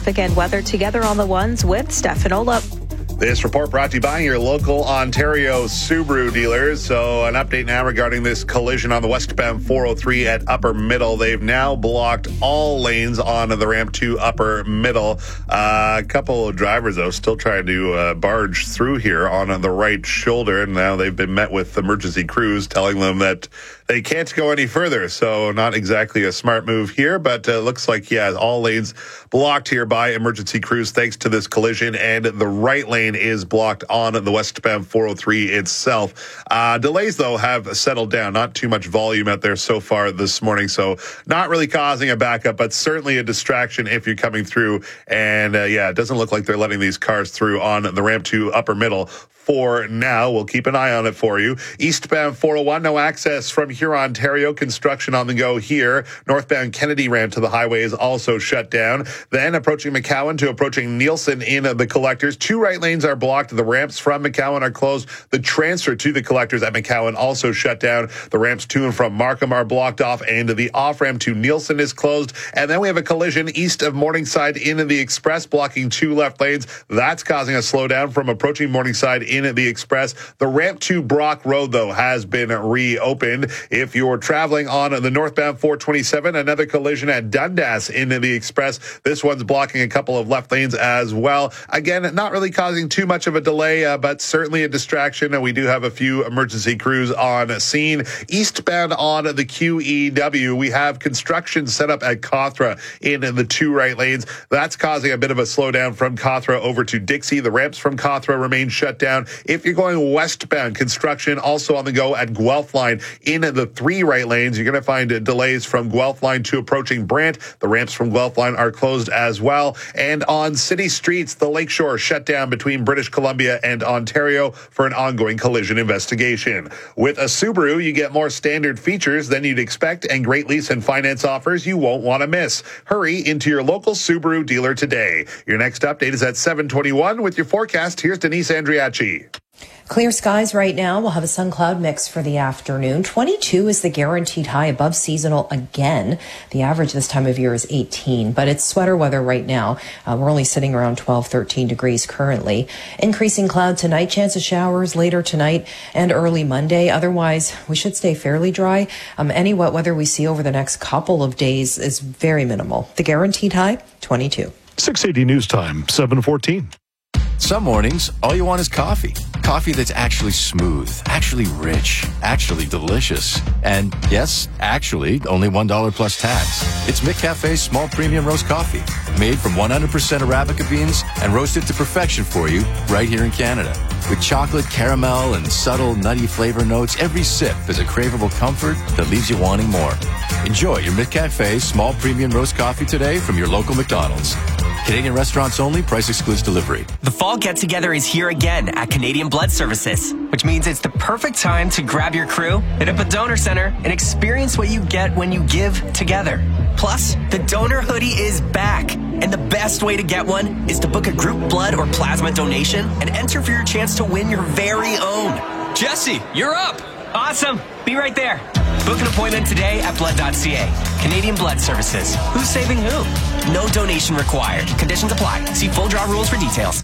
traffic and weather together on the ones with Stefan Olop. This report brought to you by your local Ontario Subaru dealers. So an update now regarding this collision on the westbound 403 at Upper Middle. They've now blocked all lanes on the ramp to Upper Middle. A couple of drivers, though, still trying to barge through here on the right shoulder. And now they've been met with emergency crews telling them that they can't go any further. So not exactly a smart move here, but looks like, all lanes blocked here by emergency crews thanks to this collision. And the right lane is blocked on the westbound 403 itself. Delays, though, have settled down. Not too much volume out there so far this morning, so not really causing a backup, but certainly a distraction if you're coming through. And, it doesn't look like they're letting these cars through on the ramp to Upper Middle for now. We'll keep an eye on it for you. Eastbound 401, no access from Huron, Ontario. Construction on the go here. Northbound Kennedy ramp to the highway is also shut down. Then approaching McCowan to approaching Nielsen in the collectors. Two right lanes are blocked. The ramps from McCowan are closed. The transfer to the collectors at McCowan also shut down. The ramps to and from Markham are blocked off, and the off-ramp to Nielsen is closed. And then we have a collision east of Morningside in the Express, blocking two left lanes. That's causing a slowdown from approaching Morningside in the Express. The ramp to Brock Road, though, has been reopened. If you're traveling on the northbound 427, another collision at Dundas in the Express. This one's blocking a couple of left lanes as well. Again, not really causing too much of a delay, but certainly a distraction. And we do have a few emergency crews on scene. Eastbound on the QEW, we have construction set up at Cawthra in the two right lanes. That's causing a bit of a slowdown from Cawthra over to Dixie. The ramps from Cawthra remain shut down. If you're going westbound, construction also on the go at Guelph Line in the three right lanes. You're going to find delays from Guelph Line to approaching Brant. The ramps from Guelph Line are closed as well. And on city streets, the Lakeshore shut down between British Columbia and Ontario for an ongoing collision investigation. With a Subaru, you get more standard features than you'd expect and great lease and finance offers you won't want to miss. Hurry into your local Subaru dealer today. Your next update is at 7:21 with your forecast. Here's Denise Andriachi. Clear skies right now. We'll have a sun cloud mix for the afternoon. 22 is the guaranteed high, above seasonal again. The average this time of year is 18, but it's sweater weather right now. We're only sitting around 12, 13 degrees currently. Increasing cloud tonight, chance of showers later tonight and early Monday. Otherwise, we should stay fairly dry. Any wet weather we see over the next couple of days is very minimal. The guaranteed high, 22. 680 News Time, 7:14. Some mornings, all you want is coffee. Coffee that's actually smooth, actually rich, actually delicious. And yes, actually, only $1 plus tax. It's McCafe's small premium roast coffee, made from 100% Arabica beans and roasted to perfection for you right here in Canada. With chocolate, caramel, and subtle nutty flavor notes, every sip is a craveable comfort that leaves you wanting more. Enjoy your McCafe small premium roast coffee today from your local McDonald's. Canadian restaurants only, price excludes delivery. The fall get-together is here again at Canadian Blood Services, which means it's the perfect time to grab your crew, hit up a donor center, and experience what you get when you give together. Plus, the donor hoodie is back, and the best way to get one is to book a group blood or plasma donation and enter for your chance to win your very own. Jesse, you're up! Awesome! Be right there. Book an appointment today at blood.ca. Canadian Blood Services. Who's saving who? No donation required. Conditions apply. See full draw rules for details.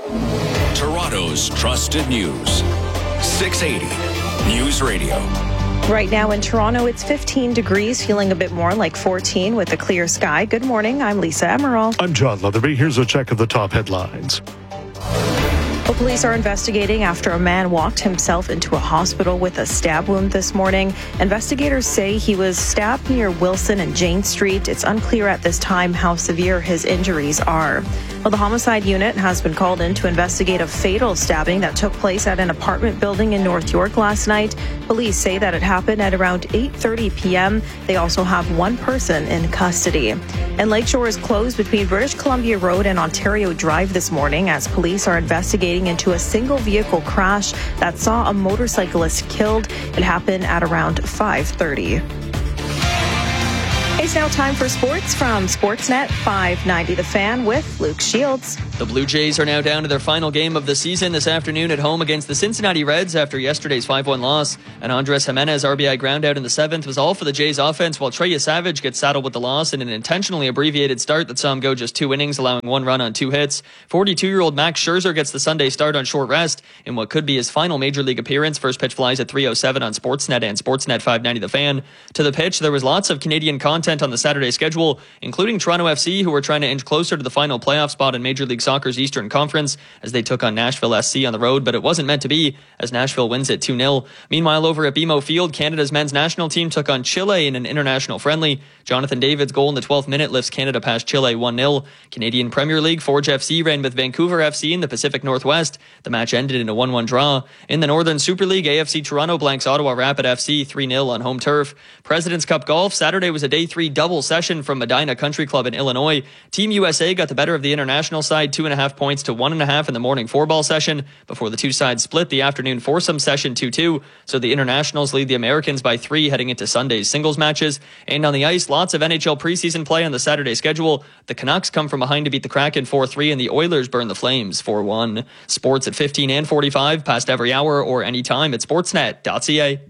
Toronto's trusted news. 680 News Radio. Right now in Toronto, it's 15 degrees, feeling a bit more like 14 with a clear sky. Good morning. I'm Lisa Emerald. I'm John Leatherby. Here's a check of the top headlines. Well, police are investigating after a man walked himself into a hospital with a stab wound this morning. Investigators say he was stabbed near Wilson and Jane Street. It's unclear at this time how severe his injuries are. Well, the homicide unit has been called in to investigate a fatal stabbing that took place at an apartment building in North York last night. Police say that it happened at around 8:30 p.m. They also have one person in custody. And Lakeshore is closed between British Columbia Road and Ontario Drive this morning as police are investigating into a single vehicle crash that saw a motorcyclist killed. It happened at around 5:30. It's now time for sports from Sportsnet 590 The Fan with Luke Shields. The Blue Jays are now down to their final game of the season this afternoon at home against the Cincinnati Reds after yesterday's 5-1 loss. And Andres Jimenez RBI ground out in the 7th was all for the Jays offense, while Trey Savage gets saddled with the loss in an intentionally abbreviated start that saw him go just 2 innings, allowing 1 run on 2 hits. 42-year-old Max Scherzer gets the Sunday start on short rest in what could be his final Major League appearance. First pitch flies at 3:07 on Sportsnet and Sportsnet 590 The Fan. To the pitch, there was lots of Canadian content on the Saturday schedule, including Toronto FC, who were trying to inch closer to the final playoff spot in Major League Soccer's Eastern Conference as they took on Nashville SC on the road, but it wasn't meant to be as Nashville wins it 2-0. Meanwhile, over at BMO Field, Canada's men's national team took on Chile in an international friendly. Jonathan David's goal in the 12th minute lifts Canada past Chile 1-0. Canadian Premier League, Forge FC ran with Vancouver FC in the Pacific Northwest. The match ended in a 1-1 draw. In the Northern Super League, AFC Toronto blanks Ottawa Rapid FC 3-0 on home turf. President's Cup Golf, Saturday was a day 3 double session from Medina Country Club in Illinois. Team USA got the better of the international side, 2.5 points to 1.5 in the morning 4-ball session before the two sides split the afternoon foursome session 2-2. So the internationals lead the Americans by 3 heading into Sunday's singles matches. And on the ice, lots of NHL preseason play on the Saturday schedule. The Canucks come from behind to beat the Kraken 4-3 and the Oilers burn the Flames 4-1. Sports at 15 and 45 past every hour or anytime at sportsnet.ca.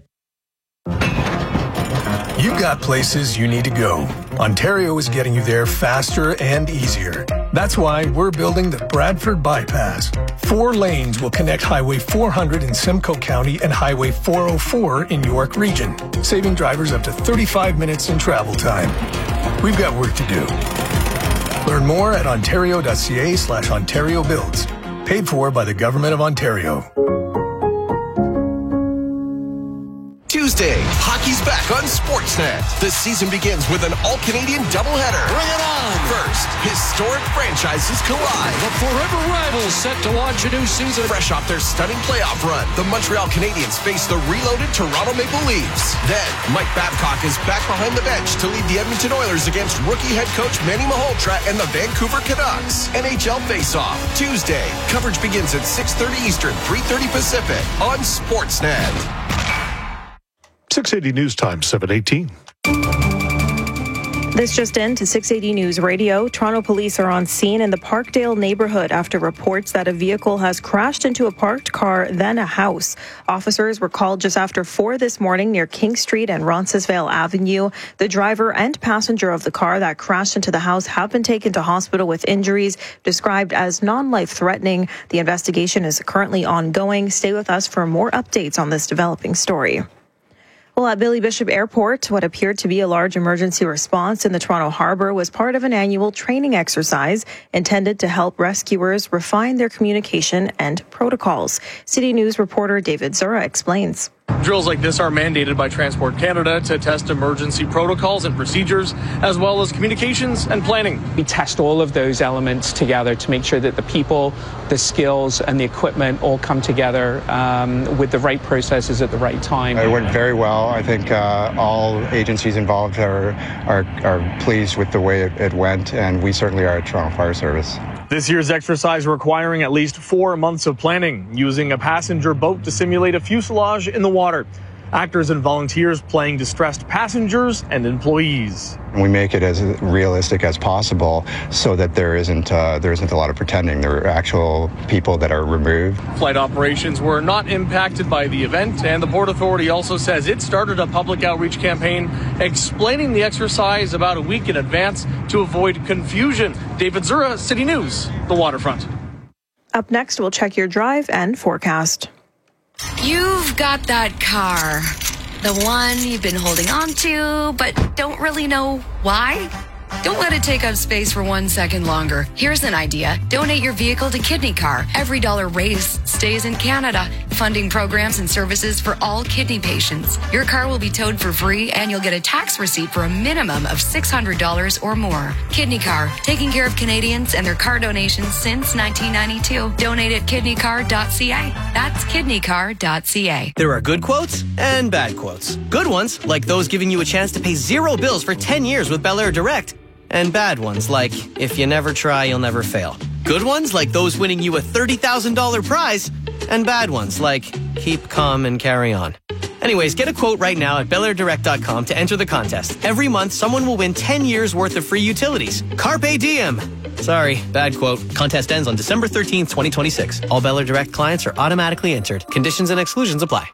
You've got places you need to go. Ontario is getting you there faster and easier. That's why we're building the Bradford Bypass. 4 lanes will connect Highway 400 in Simcoe County and Highway 404 in York Region, saving drivers up to 35 minutes in travel time. We've got work to do. Learn more at ontario.ca/Ontario Builds. Paid for by the Government of Ontario. Tuesday, hockey's back on Sportsnet. The season begins with an all-Canadian doubleheader. Bring it on! First, historic franchises collide. The forever rivals set to launch a new season. Fresh off their stunning playoff run, the Montreal Canadiens face the reloaded Toronto Maple Leafs. Then, Mike Babcock is back behind the bench to lead the Edmonton Oilers against rookie head coach Manny Malhotra and the Vancouver Canucks. NHL face-off, Tuesday. Coverage begins at 6:30 Eastern, 3:30 Pacific on Sportsnet. 680 News Time, 7:18. This just in to 680 News Radio. Toronto police are on scene in the Parkdale neighborhood after reports that a vehicle has crashed into a parked car, then a house. Officers were called just after 4 this morning near King Street and Roncesvalles Avenue. The driver and passenger of the car that crashed into the house have been taken to hospital with injuries described as non-life-threatening. The investigation is currently ongoing. Stay with us for more updates on this developing story. Well, at Billy Bishop Airport, what appeared to be a large emergency response in the Toronto Harbour was part of an annual training exercise intended to help rescuers refine their communication and protocols. City News reporter David Zura explains. Drills like this are mandated by Transport Canada to test emergency protocols and procedures, as well as communications and planning. We test all of those elements together to make sure that the people, the skills, and the equipment all come together with the right processes at the right time. It went very well. I think all agencies involved are pleased with the way it went, and we certainly are at Toronto Fire Service. This year's exercise requiring at least 4 months of planning, using a passenger boat to simulate a fuselage in the water. Actors and volunteers playing distressed passengers and employees. We make it as realistic as possible so that there isn't a lot of pretending. There are actual people that are removed. Flight operations were not impacted by the event, and the Port Authority also says it started a public outreach campaign explaining the exercise about a week in advance to avoid confusion. David Zura, City News, the waterfront. Up next, we'll check your drive and forecast. You've got that car. The one you've been holding on to, but don't really know why? Don't let it take up space for 1 second longer. Here's an idea. Donate your vehicle to Kidney Car. Every dollar raised stays in Canada, funding programs and services for all kidney patients. Your car will be towed for free, and you'll get a tax receipt for a minimum of $600 or more. Kidney Car, taking care of Canadians and their car donations since 1992. Donate at kidneycar.ca. That's kidneycar.ca. There are good quotes and bad quotes. Good ones, like those giving you a chance to pay 0 bills for 10 years with Bel Air Direct. And bad ones, like, if you never try, you'll never fail. Good ones, like those winning you a $30,000 prize. And bad ones, like, keep calm and carry on. Anyways, get a quote right now at BelAirDirect.com to enter the contest. Every month, someone will win 10 years worth of free utilities. Carpe diem. Sorry, bad quote. Contest ends on December 13th, 2026. All Bel Air Direct clients are automatically entered. Conditions and exclusions apply.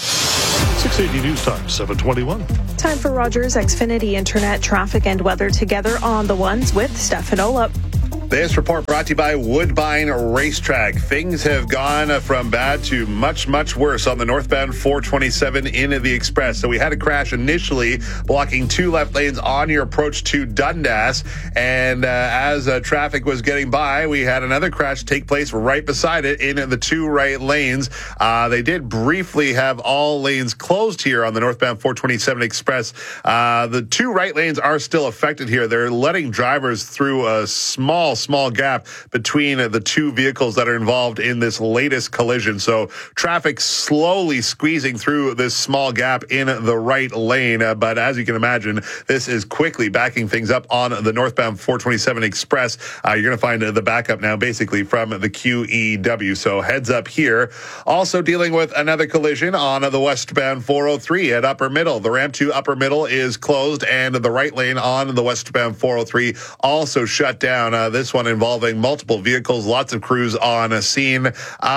680 News Time, 721. Time for Rogers Xfinity Internet traffic and weather together on the ones with Stefan Olop. This report brought to you by Woodbine Racetrack. Things have gone from bad to much, much worse on the northbound 427 in the Express. So we had a crash initially blocking 2 left lanes on your approach to Dundas. And as traffic was getting by, we had another crash take place right beside it in the 2 right lanes. They did briefly have all lanes closed here on the northbound 427 Express. The 2 right lanes are still affected here. They're letting drivers through a small gap between the 2 vehicles that are involved in this latest collision. So traffic slowly squeezing through this small gap in the right lane. But as you can imagine, this is quickly backing things up on the northbound 427 Express. You're going to find the backup now basically from the QEW. So heads up here. Also dealing with another collision on the westbound 403 at Upper Middle. The ramp to Upper Middle is closed and the right lane on the westbound 403 also shut down. This one involving multiple vehicles, lots of crews on a scene.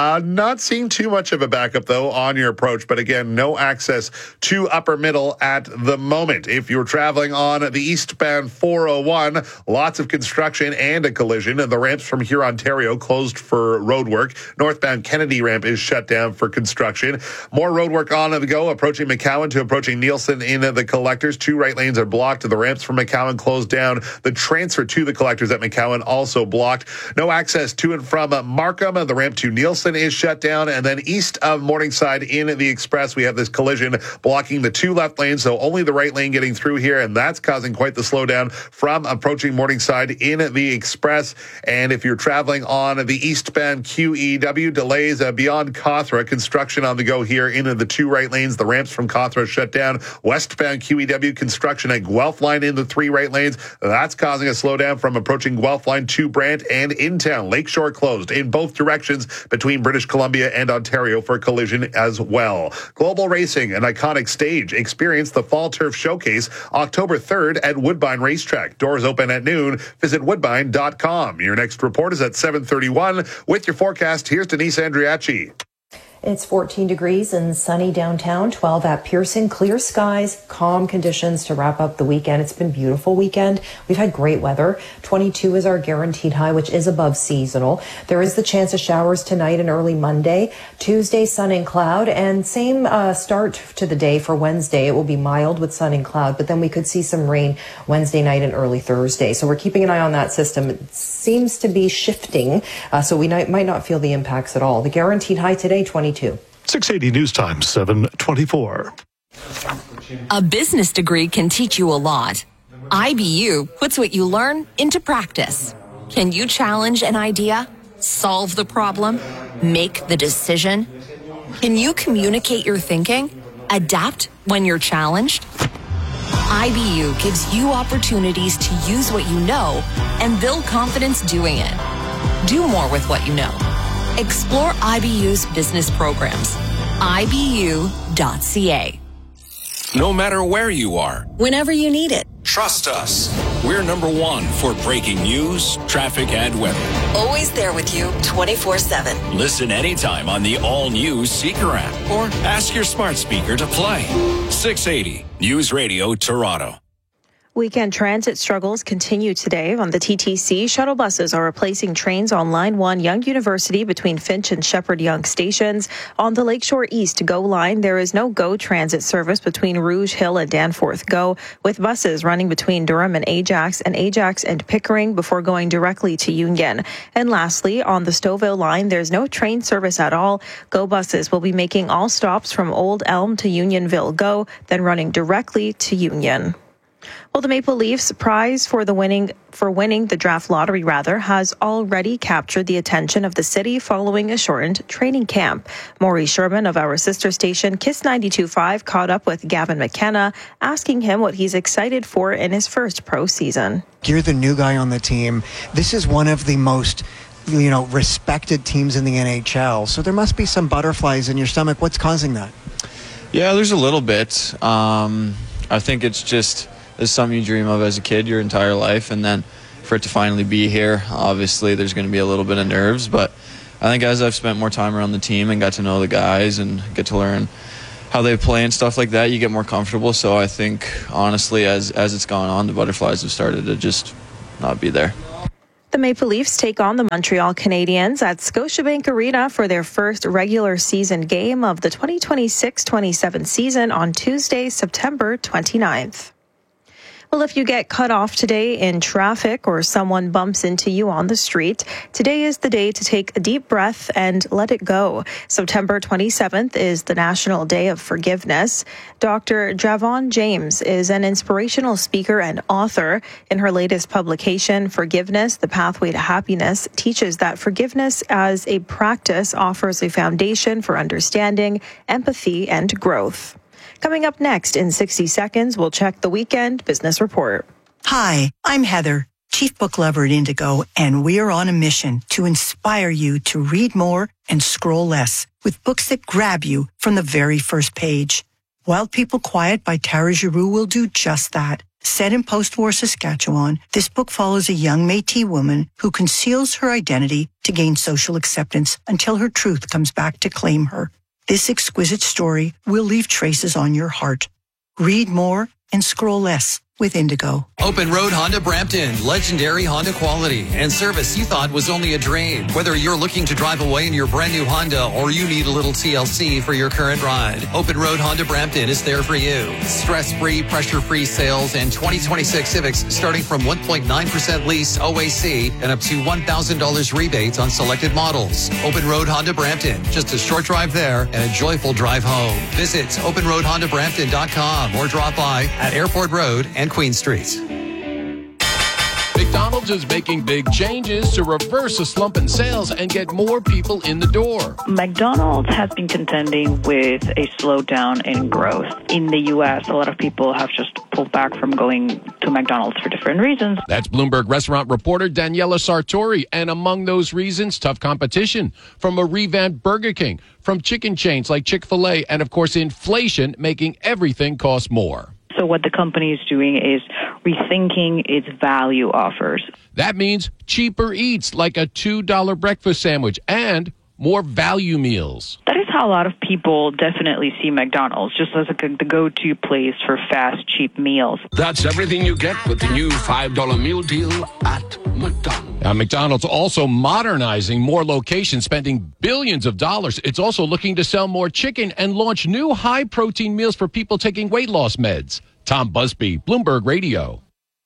Not seeing too much of a backup, though, on your approach. But again, no access to Upper Middle at the moment. If you're traveling on the eastbound 401, lots of construction and a collision. The ramps from here, Ontario, closed for road work. Northbound Kennedy ramp is shut down for construction. More road work on the go, approaching McCowan to approaching Nielsen in the collectors. 2 right lanes are blocked. The ramps from McCowan closed down. The transfer to the collectors at McCowan also blocked. No access to and from Markham. The ramp to Nielsen is shut down. And then east of Morningside in the Express, we have this collision blocking the 2 left lanes, so only the right lane getting through here, and that's causing quite the slowdown from approaching Morningside in the Express. And if you're traveling on the eastbound QEW, delays beyond Cawthra. Construction on the go here in the 2 right lanes. The ramps from Cawthra shut down. Westbound QEW, construction at Guelph Line in the 3 right lanes. That's causing a slowdown from approaching Guelph Line to Brant and in town. Lakeshore closed in both directions between British Columbia and Ontario for collision as well. Global Racing, an iconic stage. Experience the Fall Turf Showcase October 3rd at Woodbine Racetrack. Doors open at noon. Visit woodbine.com. Your next report is at 7:31. With your forecast, here's Denise Andriachi. It's 14 degrees and sunny downtown, 12 at Pearson. Clear skies, calm conditions to wrap up the weekend. It's been a beautiful weekend. We've had great weather. 22 is our guaranteed high, which is above seasonal. There is the chance of showers tonight and early Monday. Tuesday, sun and cloud, and same start to the day for Wednesday. It will be mild with sun and cloud, but then we could see some rain Wednesday night and early Thursday. So we're keeping an eye on that system. It seems to be shifting, so we might not feel the impacts at all. The guaranteed high today, 22. 680 News Time, 724. A business degree can teach you a lot. IBU puts what you learn into practice. Can you challenge an idea, solve the problem, make the decision? Can you communicate your thinking, adapt when you're challenged? IBU gives you opportunities to use what you know and build confidence doing it. Do more with what you know. Explore IBU's business programs. IBU.ca. No matter where you are, Whenever you need it. trust us. We're #1 for breaking news, traffic, and weather. Always there with you 24/7. Listen anytime on the all-new Seeker app or ask your smart speaker to play. 680 News Radio Toronto. Weekend transit struggles continue today. On the TTC, shuttle buses are replacing trains on Line 1 Yonge University between Finch and Shepherd Yonge stations. On the Lakeshore East GO line, there is no GO transit service between Rouge Hill and Danforth GO, with buses running between Durham and Ajax and Pickering before going directly to Union. And lastly, on the Stouffville line, there's no train service at all. GO buses will be making all stops from Old Elm to Unionville GO, then running directly to Union. Well, the Maple Leafs prize for winning the draft lottery has already captured the attention of the city following a shortened training camp. Maury Sherman of our sister station Kiss 92.5 caught up with Gavin McKenna, asking him what he's excited for in his first pro season. You're the new guy on the team. This is one of the most respected teams in the NHL. So there must be some butterflies in your stomach. What's causing that? Yeah, there's a little bit. I think it's something you dream of as a kid your entire life, and then for it to finally be here, obviously there's going to be a little bit of nerves, but I think as I've spent more time around the team and got to know the guys and get to learn how they play and stuff like that, you get more comfortable. So I think, honestly, as it's gone on, the butterflies have started to just not be there. The Maple Leafs take on the Montreal Canadiens at Scotiabank Arena for their first regular season game of the 2026-27 season on Tuesday, September 29th. Well, if you get cut off today in traffic or someone bumps into you on the street, today is the day to take a deep breath and let it go. September 27th is the National Day of Forgiveness. Dr. Javon James is an inspirational speaker and author. In her latest publication, Forgiveness, The Pathway to Happiness, teaches that forgiveness as a practice offers a foundation for understanding, empathy, and growth. Coming up next in 60 seconds, we'll check the weekend business report. Hi, I'm Heather, Chief Book Lover at Indigo, and we are on a mission to inspire you to read more and scroll less with books that grab you from the very first page. Wild People Quiet by Tara Giroux will do just that. Set in post-war Saskatchewan, this book follows a young Métis woman who conceals her identity to gain social acceptance until her truth comes back to claim her. This exquisite story will leave traces on your heart. Read more and scroll less with Indigo. Open Road Honda Brampton. Legendary Honda quality and service you thought was only a dream. Whether you're looking to drive away in your brand new Honda or you need a little TLC for your current ride, Open Road Honda Brampton is there for you. Stress-free, pressure-free sales and 2026 Civics starting from 1.9% lease OAC and up to $1,000 rebates on selected models. Open Road Honda Brampton. Just a short drive there and a joyful drive home. Visit openroadhondabrampton.com or drop by at Airport Road and Queen Street. McDonald's is making big changes to reverse a slump in sales and get more people in the door. McDonald's has been contending with a slowdown in growth. In the U.S., a lot of people have just pulled back from going to McDonald's for different reasons. That's Bloomberg restaurant reporter Daniela Sartori. And among those reasons, tough competition from a revamped Burger King, from chicken chains like Chick-fil-A, and of course, inflation making everything cost more. So what the company is doing is rethinking its value offers. That means cheaper eats like a $2 breakfast sandwich and more value meals. That is how a lot of people definitely see McDonald's, just as the go-to place for fast, cheap meals. That's everything you get with the new $5 meal deal at McDonald's. Now, McDonald's also modernizing more locations, spending billions of dollars. It's also looking to sell more chicken and launch new high-protein meals for people taking weight loss meds. Tom Busby, Bloomberg Radio.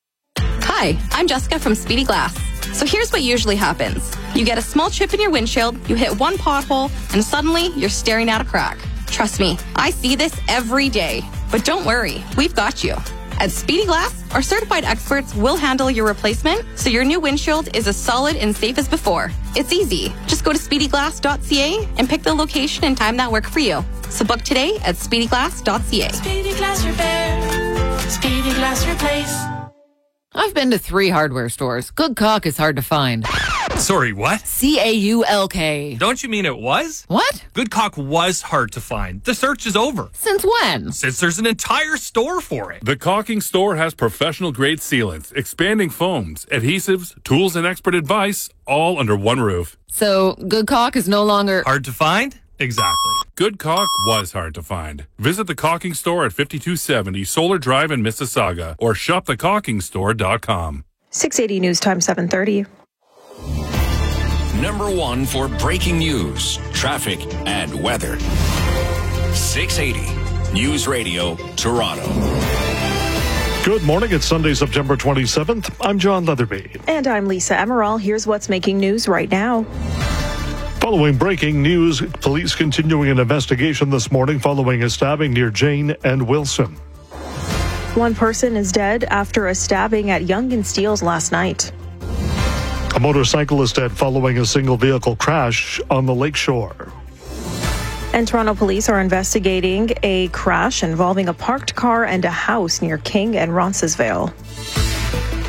Hi, I'm Jessica from Speedy Glass. So here's what usually happens. You get a small chip in your windshield, you hit one pothole, and suddenly you're staring at a crack. Trust me, I see this every day. But don't worry, we've got you. At Speedy Glass, our certified experts will handle your replacement so your new windshield is as solid and safe as before. It's easy. Just go to speedyglass.ca and pick the location and time that work for you. So book today at speedyglass.ca. Speedy Glass Repair. Speedy Glass Replace. I've been to 3 hardware stores. Good caulk is hard to find. Sorry, what? CAULK. Don't you mean it was? What? Good caulk was hard to find. The search is over. Since when? Since there's an entire store for it. The Caulking Store has professional-grade sealants, expanding foams, adhesives, tools, and expert advice, all under one roof. So, good caulk is no longer... hard to find? Exactly. Good caulk was hard to find. Visit the Caulking Store at 5270 Solar Drive in Mississauga or shopthecaulkingstore.com. 680 News Time 7:30. Number 1 for breaking news, traffic, and weather. 680 News Radio, Toronto. Good morning. It's Sunday, September 27th. I'm John Leatherby. And I'm Lisa Emerald. Here's what's making news right now. Following breaking news, police continuing an investigation this morning following a stabbing near Jane and Wilson. One person is dead after a stabbing at Yonge and Steeles last night. A motorcyclist dead following a single vehicle crash on the lakeshore. And Toronto police are investigating a crash involving a parked car and a house near King and Roncesvalles.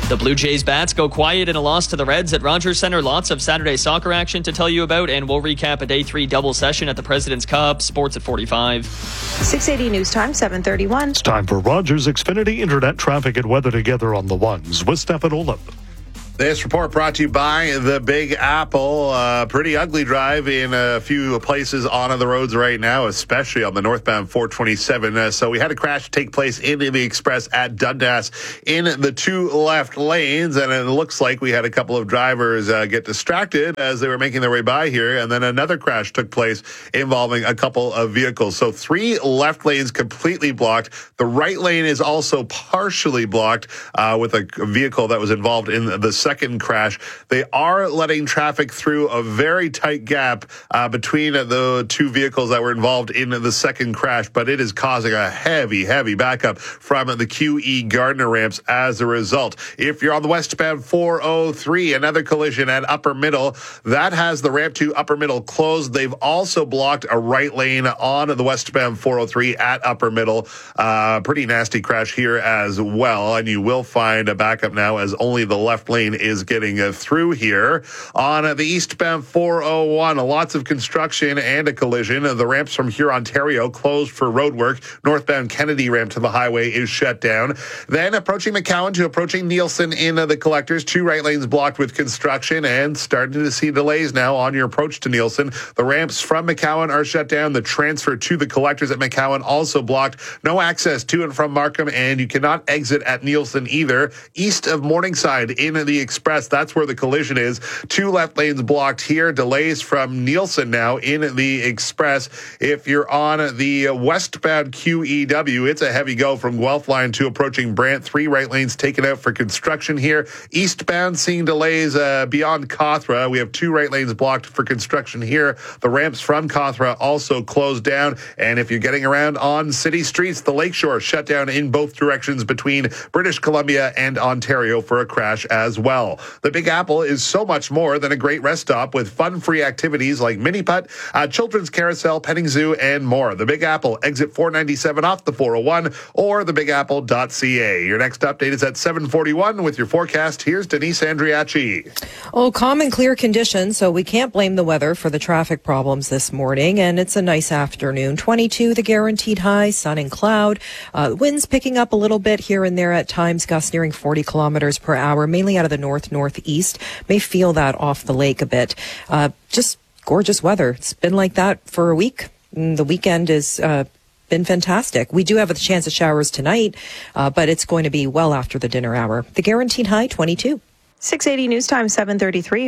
The Blue Jays bats go quiet in a loss to the Reds at Rogers Centre. Lots of Saturday soccer action to tell you about, and we'll recap a Day 3 double session at the President's Cup. Sports at 45. 680 News Time, 7:31. It's time for Rogers Xfinity Internet traffic and weather together on the ones with Stefan Olaf. This report brought to you by the Big Apple. Pretty ugly drive in a few places on the roads right now, especially on the northbound 427. So we had a crash take place in the Express at Dundas in the two left lanes, and it looks like we had a couple of drivers get distracted as they were making their way by here, and then another crash took place involving a couple of vehicles. So 3 left lanes completely blocked. The right lane is also partially blocked with a vehicle that was involved in the second crash. They are letting traffic through a very tight gap between the two vehicles that were involved in the second crash, but it is causing a heavy backup from the QE Gardner ramps as a result. If you're on the westbound 403, another collision at Upper Middle, that has the ramp to Upper Middle closed. They've also blocked a right lane on the westbound 403 at Upper Middle. Pretty nasty crash here as well, and you will find a backup now as only the left lane is getting through here. On the eastbound 401, lots of construction and a collision. The ramps from here, Ontario, closed for road work. Northbound Kennedy ramp to the highway is shut down. Then approaching McCowan to approaching Nielsen in the collectors, 2 right lanes blocked with construction, and starting to see delays now on your approach to Nielsen. The ramps from McCowan are shut down. The transfer to the collectors at McCowan also blocked. No access to and from Markham, and you cannot exit at Nielsen either. East of Morningside in the Express, that's where the collision is. 2 left lanes blocked here. Delays from Nielsen now in the Express. If you're on the westbound QEW, it's a heavy go from Guelph line to approaching Brant. 3 right lanes taken out for construction here. Eastbound seeing delays beyond Cawthra. We have 2 right lanes blocked for construction here. The ramps from Cawthra also closed down. And if you're getting around on city streets, the Lakeshore shut down in both directions between British Columbia and Ontario for a crash as well. The Big Apple is so much more than a great rest stop with fun-free activities like mini putt, children's carousel, petting zoo, and more. The Big Apple, exit 497 off the 401 or thebigapple.ca. Your next update is at 7:41 with your forecast. Here's Denise Andriachi. Oh, calm and clear conditions, so we can't blame the weather for the traffic problems this morning, and it's a nice afternoon. 22, the guaranteed high, sun and cloud. Winds picking up a little bit here and there at times, gusts nearing 40 kilometers per hour, mainly out of the northeast. May feel that off the lake a bit. Just gorgeous weather. It's been like that for a week. The weekend has been fantastic. We do have a chance of showers tonight, but it's going to be well after the dinner hour. The guaranteed high, 22. 680 News Time, 7:33.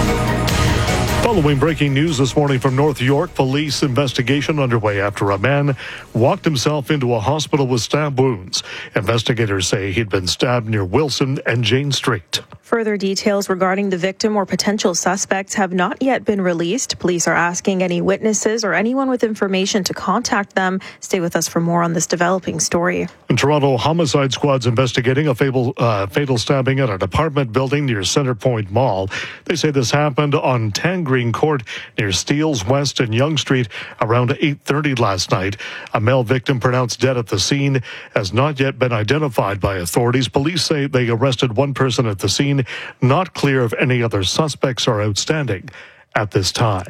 Following breaking news this morning from North York, police investigation underway after a man walked himself into a hospital with stab wounds. Investigators say he'd been stabbed near Wilson and Jane Street. Further details regarding the victim or potential suspects have not yet been released. Police are asking any witnesses or anyone with information to contact them. Stay with us for more on this developing story. And Toronto homicide squad's investigating a fatal stabbing at an apartment building near Centrepoint Mall. They say this happened on Tangreen Court near Steeles West and Yonge Street around 8:30 last night. A male victim pronounced dead at the scene has not yet been identified by authorities. Police say they arrested one person at the scene. Not clear if any other suspects are outstanding at this time.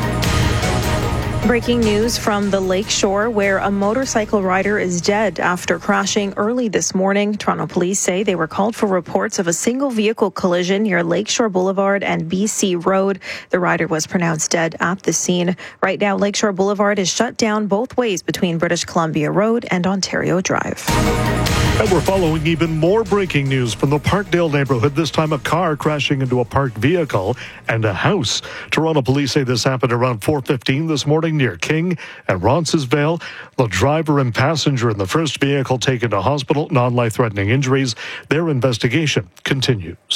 Breaking news from the Lakeshore, where a motorcycle rider is dead after crashing early this morning. Toronto police say they were called for reports of a single vehicle collision near Lakeshore Boulevard and BC Road. The rider was pronounced dead at the scene. Right now, Lakeshore Boulevard is shut down both ways between British Columbia Road and Ontario Drive. And we're following even more breaking news from the Parkdale neighborhood. This time a car crashing into a parked vehicle and a house. Toronto police say this happened around 4:15 this morning near King and Roncesvalles. The driver and passenger in the first vehicle taken to hospital, non-life-threatening injuries. Their investigation continues.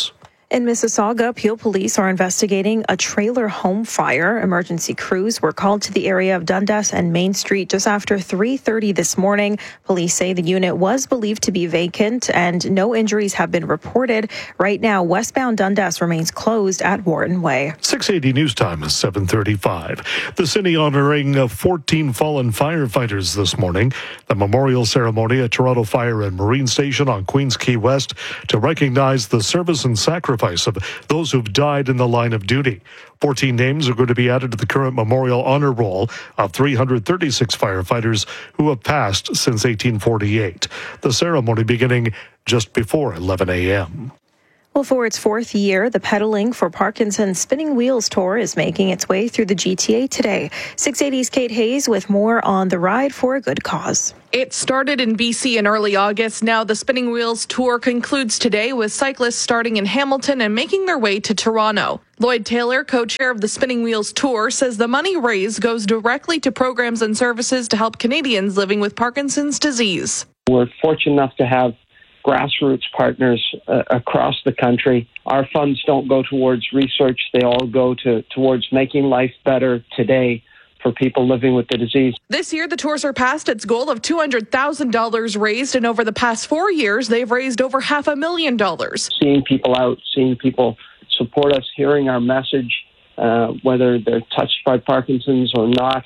In Mississauga, Peel police are investigating a trailer home fire. Emergency crews were called to the area of Dundas and Main Street just after 3:30 this morning. Police say the unit was believed to be vacant and no injuries have been reported. Right now, westbound Dundas remains closed at Wharton Way. 680 News Time is 7:35. The city honoring 14 fallen firefighters this morning. The memorial ceremony at Toronto Fire and Marine Station on Queens Quay West to recognize the service and sacrifice of those who've died in the line of duty. 14 names are going to be added to the current memorial honor roll of 336 firefighters who have passed since 1848. The ceremony beginning just before 11 a.m. Well, for its fourth year, the Pedaling for Parkinson's Spinning Wheels Tour is making its way through the GTA today. 680's Kate Hayes with more on the ride for a good cause. It started in BC in early August. Now the Spinning Wheels Tour concludes today with cyclists starting in Hamilton and making their way to Toronto. Lloyd Taylor, co-chair of the Spinning Wheels Tour, says the money raised goes directly to programs and services to help Canadians living with Parkinson's disease. We're fortunate enough to have grassroots partners across the country. Our funds don't go towards research. They all go towards making life better today for people living with the disease. This year, the tour surpassed its goal of $200,000 raised, and over the past 4 years, they've raised over $500,000. Seeing people out, seeing people support us, hearing our message, whether they're touched by Parkinson's or not,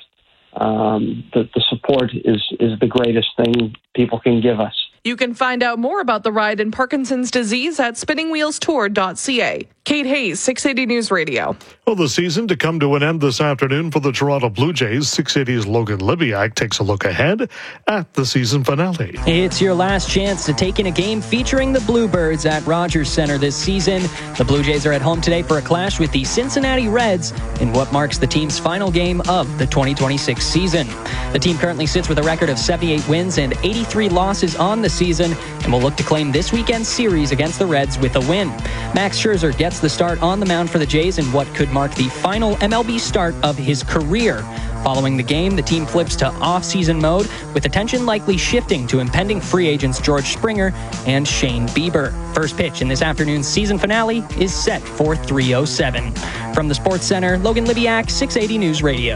the support is the greatest thing people can give us. You can find out more about the ride in Parkinson's disease at spinningwheelstour.ca. Kate Hayes, 680 News Radio. Well, the season to come to an end this afternoon for the Toronto Blue Jays. 680's Logan Libiak takes a look ahead at the season finale. It's your last chance to take in a game featuring the Bluebirds at Rogers Centre this season. The Blue Jays are at home today for a clash with the Cincinnati Reds in what marks the team's final game of the 2026 season. The team currently sits with a record of 78 wins and 83 losses on the season and will look to claim this weekend's series against the Reds with a win. Max Scherzer gets the start on the mound for the Jays in what could mark the final MLB start of his career. Following the game, the team flips to off-season mode, with attention likely shifting to impending free agents George Springer and Shane Bieber. First pitch in this afternoon's season finale is set for 3:07. From the Sports Center, Logan Libiak, 680 News Radio.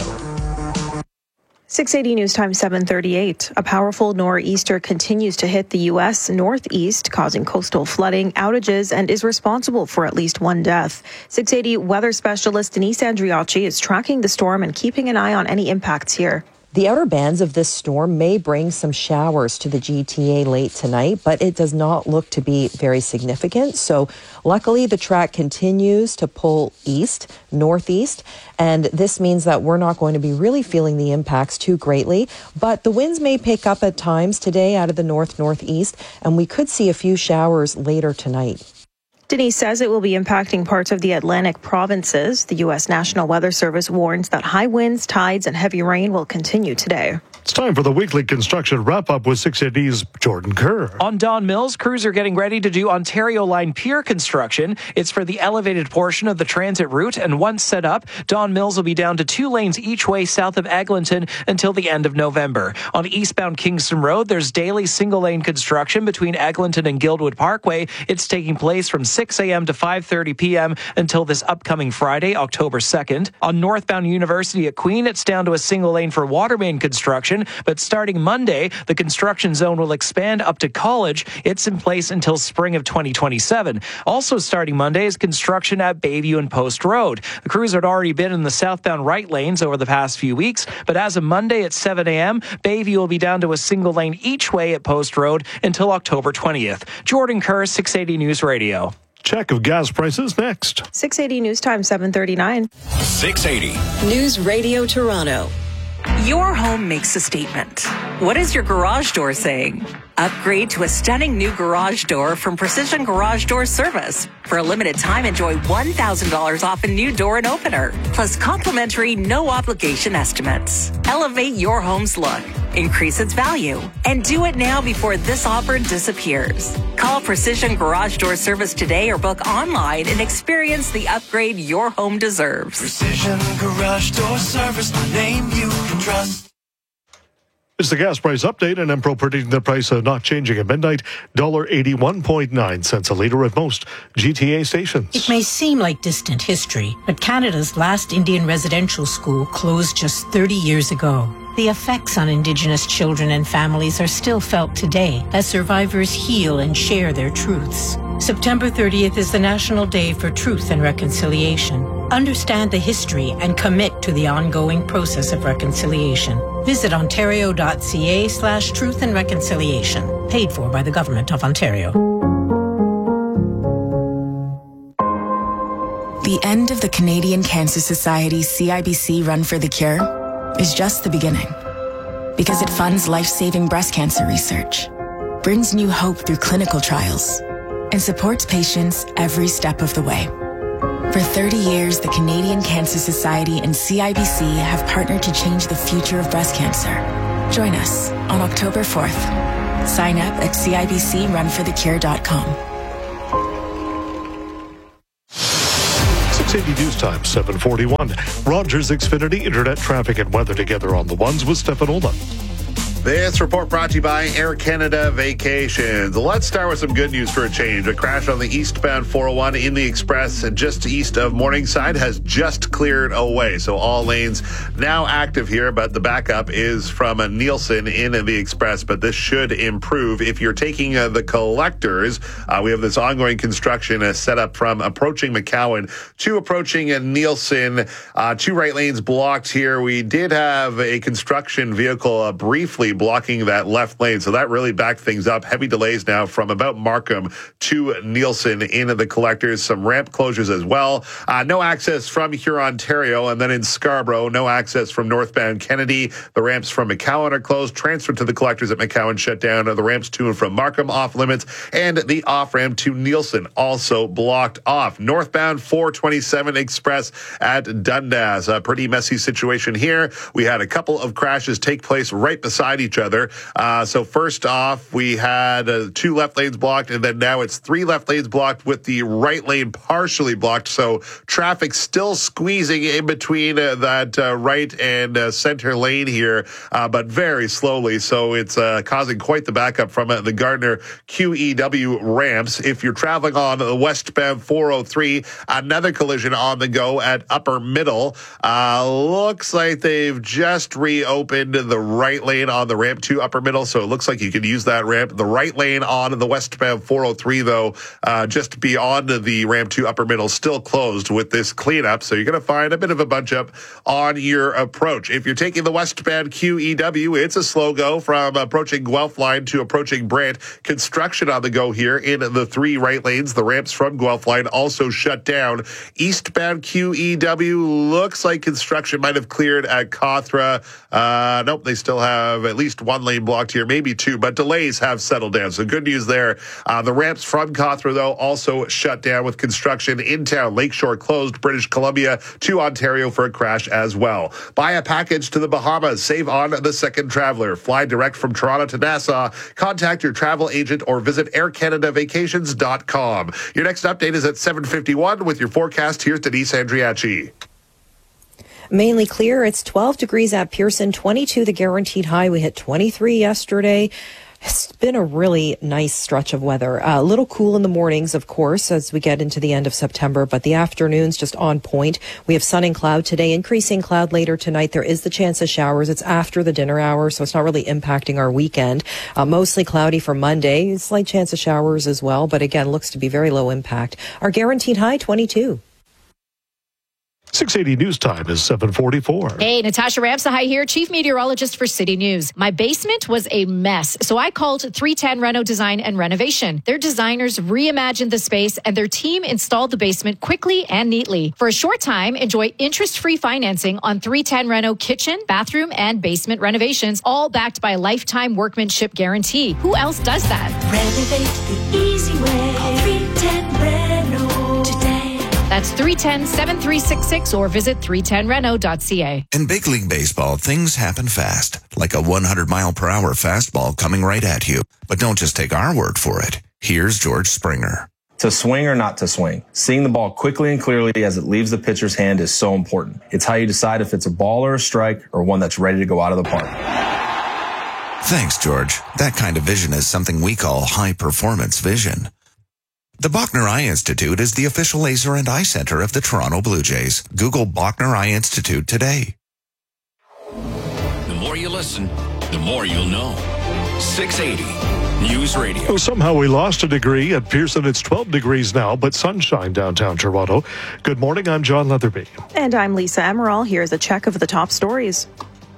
680 News Time 7:38. A powerful nor'easter continues to hit the U.S. northeast, causing coastal flooding, outages, and is responsible for at least one death. 680 weather specialist Denise Andriacci is tracking the storm and keeping an eye on any impacts here. The outer bands of this storm may bring some showers to the GTA late tonight, but it does not look to be very significant. So luckily, the track continues to pull east, northeast, and this means that we're not going to be really feeling the impacts too greatly. But the winds may pick up at times today out of the north-northeast, and we could see a few showers later tonight. Denise says it will be impacting parts of the Atlantic provinces. The U.S. National Weather Service warns that high winds, tides, and heavy rain will continue today. It's time for the weekly construction wrap-up with 680's Jordan Kerr. On Don Mills, crews are getting ready to do Ontario Line Pier construction. It's for the elevated portion of the transit route, and once set up, Don Mills will be down to 2 lanes each way south of Eglinton until the end of November. On eastbound Kingston Road, there's daily single-lane construction between Eglinton and Guildwood Parkway. It's taking place from 6 a.m. to 5:30 p.m. until this upcoming Friday, October 2nd. On northbound University at Queen, it's down to a single lane for water main construction. But starting Monday, the construction zone will expand up to College. It's in place until spring of 2027. Also starting Monday is construction at Bayview and Post Road. The crews had already been in the southbound right lanes over the past few weeks, but as of Monday at 7 a.m., Bayview will be down to a single lane each way at Post Road until October 20th. Jordan Kerr, 680 News Radio. Check of gas prices next. 680 News Time 7:39. 680 News Radio Toronto. Your home makes a statement. What is your garage door saying? Upgrade to a stunning new garage door from Precision Garage Door Service. For a limited time, enjoy $1,000 off a new door and opener, plus complimentary, no-obligation estimates. Elevate your home's look, increase its value, and do it now before this offer disappears. Call Precision Garage Door Service today or book online and experience the upgrade your home deserves. Precision Garage Door Service, the name you can trust. It's the gas price update, and Empro predicting the price not changing at midnight, $1.81.9 a litre at most GTA stations. It may seem like distant history, but Canada's last Indian residential school closed just 30 years ago. The effects on Indigenous children and families are still felt today as survivors heal and share their truths. September 30th is the National Day for Truth and Reconciliation. Understand the history and commit to the ongoing process of reconciliation. Visit ontario.ca/truth and reconciliation. Paid for by the Government of Ontario. The end of the Canadian Cancer Society CIBC Run for the Cure is just the beginning. Because it funds life-saving breast cancer research, brings new hope through clinical trials, and supports patients every step of the way. For 30 years, the Canadian Cancer Society and CIBC have partnered to change the future of breast cancer. Join us on October 4th. Sign up at cibcrunforthecure.com. 680 News Time, 7:41. Rogers Xfinity Internet traffic and weather together on the ones with Stefan Olda. This report brought to you by Air Canada Vacations. Let's start with some good news for a change. A crash on the eastbound 401 in the Express just east of Morningside has just cleared away. So all lanes now active here, but the backup is from Nielsen in the Express. But this should improve if you're taking the collectors. We have this ongoing construction set up from approaching McCowan to approaching Nielsen. 2 right lanes blocked here. We did have a construction vehicle briefly blocking that left lane, so that really backed things up. Heavy delays now from about Markham to Nielsen in the collectors. Some ramp closures as well. No access from Hurontario, and then in Scarborough, no access from northbound Kennedy. The ramps from McCowan are closed. Transfer to the collectors at McCowan shut down. The ramps to and from Markham off limits, and the off ramp to Nielsen also blocked off. Northbound 427 Express at Dundas. A pretty messy situation here. We had a couple of crashes take place right beside each other. So first off, we had 2 left lanes blocked, and then now it's 3 left lanes blocked with the right lane partially blocked. So traffic still squeezing in between that right and center lane here, but very slowly. So it's causing quite the backup from the Gardner QEW ramps. If you're traveling on the westbound 403, another collision on the go at Upper Middle. Looks like they've just reopened the right lane on the ramp to Upper Middle, so it looks like you can use that ramp. The right lane on the westbound 403, though, just beyond the ramp to Upper Middle, still closed with this cleanup, so you're going to find a bit of a bunch up on your approach. If you're taking the westbound QEW, it's a slow go from approaching Guelph line to approaching Brant. Construction on the go here in the 3 right lanes. The ramps from Guelph line also shut down. Eastbound QEW looks like construction might have cleared at Cawthra. Nope, they still have at least 1 lane blocked here, maybe 2, but delays have settled down. So good news there. The ramps from Cawthra, though, also shut down with construction in town. Lakeshore closed, British Columbia to Ontario for a crash as well. Buy a package to the Bahamas. Save on the second traveler. Fly direct from Toronto to Nassau. Contact your travel agent or visit aircanadavacations.com. Your next update is at 7:51 with your forecast. Here's Denise Andriachi. Mainly clear. It's 12 degrees at Pearson, 22 the guaranteed high. We hit 23 yesterday. It's been a really nice stretch of weather. A little cool in the mornings, of course, as we get into the end of September, but the afternoons just on point. We have sun and cloud today, increasing cloud later tonight. There is the chance of showers. It's after the dinner hour, so it's not really impacting our weekend. Mostly cloudy for Monday. Slight chance of showers as well, but again, looks to be very low impact. Our guaranteed high, 22. 680 News Time is 7:44. Hey, Natasha Ramsahai here, Chief Meteorologist for City News. My basement was a mess, so I called 310 Reno Design and Renovation. Their designers reimagined the space, and their team installed the basement quickly and neatly. For a short time, enjoy interest-free financing on 310 Reno kitchen, bathroom, and basement renovations, all backed by a lifetime workmanship guarantee. Who else does that? Renovate the easy way. Call 310 Reno today. That's 310-7366 or visit 310reno.ca. In big league baseball, things happen fast, like a 100-mile-per-hour fastball coming right at you. But don't just take our word for it. Here's George Springer. To swing or not to swing, seeing the ball quickly and clearly as it leaves the pitcher's hand is so important. It's how you decide if it's a ball or a strike or one that's ready to go out of the park. Thanks, George. That kind of vision is something we call high-performance vision. The Bachner Eye Institute is the official laser and eye center of the Toronto Blue Jays. Google Bachner Eye Institute today. The more you listen, the more you'll know. 680 News Radio. Oh, somehow we lost a degree. At Pearson, it's 12 degrees now, but sunshine downtown Toronto. Good morning, I'm John Leatherby. And I'm Lisa Emerald. Here's a check of the top stories.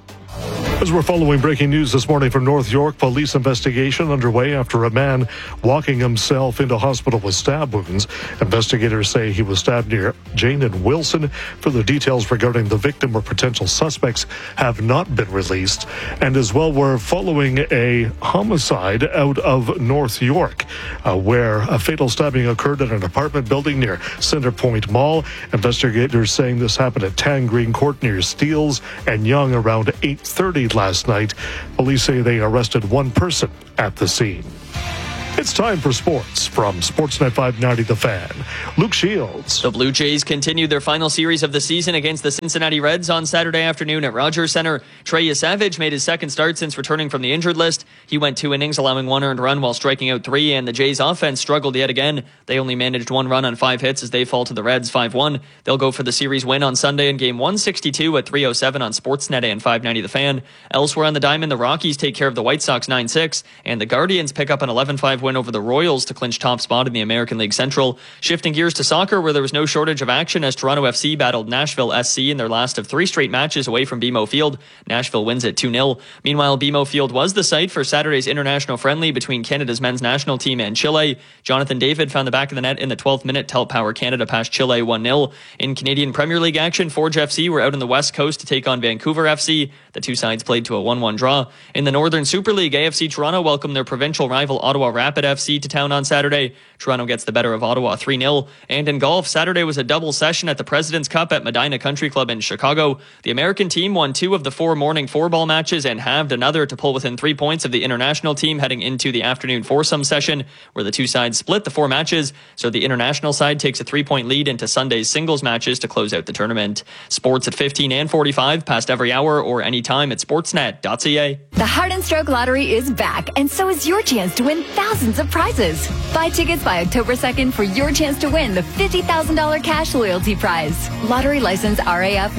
As we're following breaking news this morning from North York, police investigation underway after a man walking himself into hospital with stab wounds. Investigators say he was stabbed near Jane and Wilson. Further details regarding the victim or potential suspects have not been released. And as well, we're following a homicide out of North York, where a fatal stabbing occurred at an apartment building near Center Point Mall. Investigators saying this happened at Tangreen Court near Steeles and Yonge around 8:30 last night. Police say they arrested one person at the scene. It's time for sports from Sportsnet 590 The Fan. Luke Shields. The Blue Jays continued their final series of the season against the Cincinnati Reds on Saturday afternoon at Rogers Centre. Trey Yesavage made his second start since returning from the injured list. He went 2 innings, allowing 1 earned run while striking out 3, and the Jays' offense struggled yet again. They only managed 1 run on 5 hits as they fall to the Reds 5-1. They'll go for the series win on Sunday in Game 162 at 3:07 on Sportsnet and 590 The Fan. Elsewhere on the diamond, the Rockies take care of the White Sox 9-6, and the Guardians pick up an 11-5 win over the Royals to clinch top spot in the American League Central. Shifting gears to soccer, where there was no shortage of action as Toronto FC battled Nashville SC in their last of 3 straight matches away from BMO Field. Nashville wins at 2-0. Meanwhile, BMO Field was the site for Saturday's international friendly between Canada's men's national team and Chile. Jonathan David found the back of the net in the 12th minute to help power Canada past Chile 1-0. In Canadian Premier League action, Forge FC were out on the West Coast to take on Vancouver FC. The two sides played to a 1-1 draw. In the Northern Super League, AFC Toronto welcomed their provincial rival Ottawa Rapid FC to town on Saturday. Toronto gets the better of Ottawa 3-0. And in golf, Saturday was a double session at the President's Cup at Medina Country Club in Chicago. The American team won 2 of the 4 morning 4-ball matches and halved another to pull within 3 points of the international team heading into the afternoon foursome session, where the two sides split the 4 matches. So the international side takes a 3-point lead into Sunday's singles matches to close out the tournament. Sports at 15 and 45, past every hour or anytime at sportsnet.ca. The Heart and Stroke Lottery is back, and so is your chance to win thousands of prizes. Buy tickets by October 2nd for your chance to win the $50,000 cash loyalty prize. Lottery license RAF